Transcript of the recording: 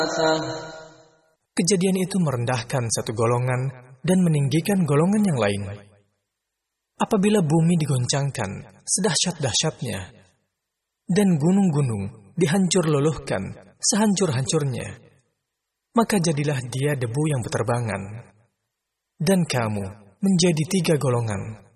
Kejadian itu merendahkan satu golongan dan meninggikan golongan yang lain. Apabila bumi digoncangkan sedahsyat-dahsyatnya dan gunung-gunung dihancur luluhkan sehancur-hancurnya, maka jadilah dia debu yang berterbangan, dan kamu menjadi 3 golongan.